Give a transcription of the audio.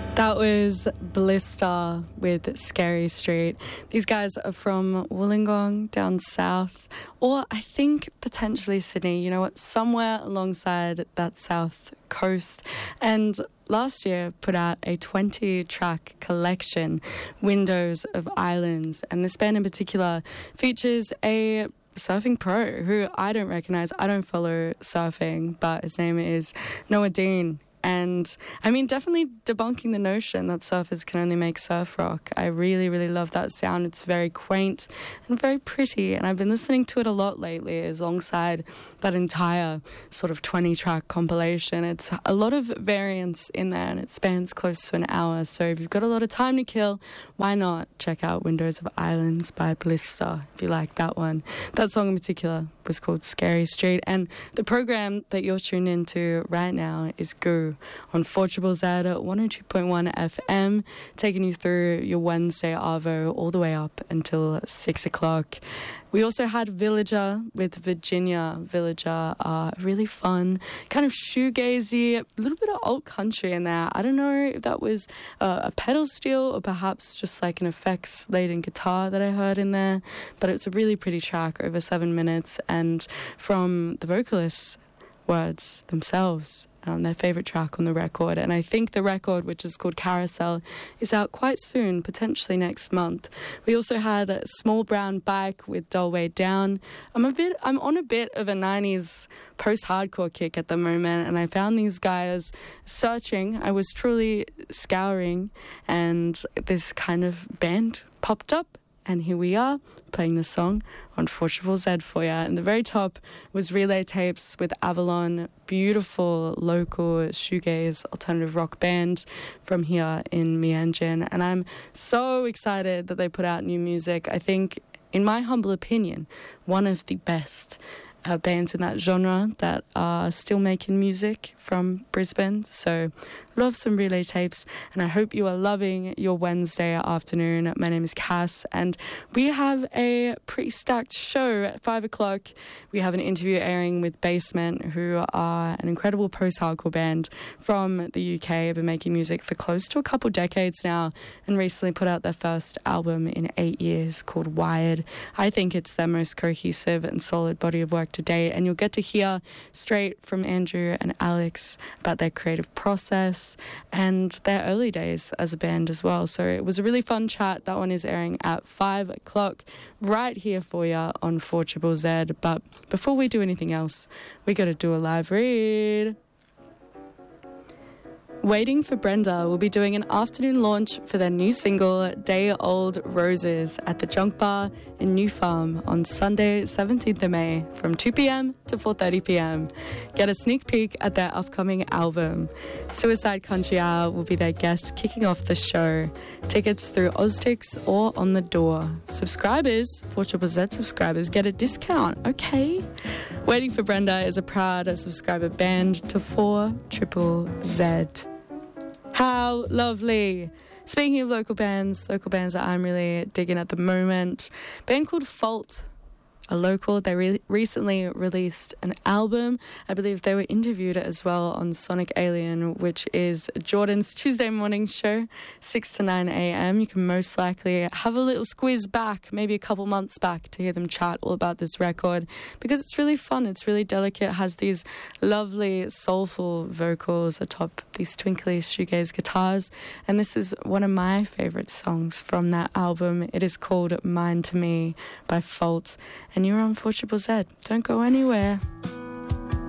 That was Blister with Scary Street. These guys are from Wollongong down south, or I think potentially Sydney, you know what, somewhere alongside that south coast. And last year put out a 20-track collection, Windows of Islands. And this band in particular features a surfing pro who I don't recognise. I don't follow surfing, but his name is Noah Dean. And I mean, definitely debunking the notion that surfers can only make surf rock. I really, really love that sound. It's very quaint and very pretty. And I've been listening to it a lot lately alongside that entire sort of 20-track compilation. It's a lot of variance in there and it spans close to an hour. So if you've got a lot of time to kill, why not check out Windows of Islands by Blister if you like that one. That song in particular was called Scary Street. And the program that you're tuned into right now is Goo on 4ZZZ at 102.1 FM, taking you through your Wednesday Arvo all the way up until 6 o'clock. We also had Villager with Virginia. Villager are really fun, kind of shoegazy, a little bit of alt country in there. I don't know if that was a pedal steel or perhaps just like an effects-laden guitar that I heard in there, but it's a really pretty track, over 7 minutes, and from the vocalists' words themselves, their favourite track on the record. And I think the record, which is called Carousel, is out quite soon, potentially next month. We also had a Small Brown Bike with Dull Way Down. I'm on a bit of a 90s post-hardcore kick at the moment, and I found these guys searching. I was truly scouring, and this kind of band popped up. And here we are, playing the song on 4ZZZ for you. And the very top was Relay Tapes with Avalon, beautiful local shoegaze alternative rock band from here in Mianjin. And I'm so excited that they put out new music. I think, in my humble opinion, one of the best bands in that genre that are still making music from Brisbane. So love some Relay Tapes, and I hope you are loving your Wednesday afternoon. My name is Cass, and we have a pretty stacked show at 5 o'clock. We have an interview airing with Basement, who are an incredible post-hardcore band from the UK. Have been making music for close to a couple decades now, and recently put out their first album in 8 years called Wired. I think it's their most cohesive and solid body of work to date, and you'll get to hear straight from Andrew and Alex about their creative process and their early days as a band as well. So it was a really fun chat. That one is airing at 5 o'clock right here for you on 4ZZZ. But before we do anything else, we got to do a live read. Waiting for Brenda will be doing an afternoon launch for their new single, Day Old Roses, at the Junk Bar in New Farm on Sunday, 17th of May, from 2 p.m. to 4:30 p.m. Get a sneak peek at their upcoming album. Suicide Country Hour will be their guest kicking off the show. Tickets through Oztix or on the door. Subscribers, 4ZZZ subscribers, get a discount, okay? Waiting for Brenda is a proud subscriber band to 4ZZZ. How lovely. Speaking of local bands that I'm really digging at the moment, a band called Fault, a local. They recently released an album. I believe they were interviewed as well on Sonic Alien, which is Jordan's Tuesday morning show, 6 to 9 a.m. You can most likely have a little squeeze back, maybe a couple months back, to hear them chat all about this record, because it's really fun. It's really delicate. It has these lovely, soulful vocals atop these twinkly shoegaze guitars. And this is one of my favourite songs from that album. It is called Mine to Me by Fault. And you're on 4ZZZ. Don't go anywhere.